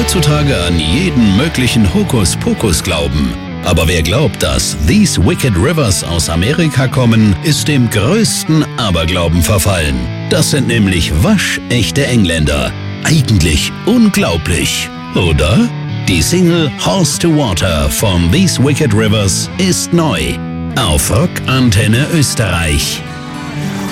heutzutage an jeden möglichen Hokuspokus glauben. Aber wer glaubt, dass These Wicked Rivers aus Amerika kommen, ist dem größten Aberglauben verfallen. Das sind nämlich waschechte Engländer. Eigentlich unglaublich, oder? Die Single Horse to Water von These Wicked Rivers ist neu. Auf Rock Antenne Österreich.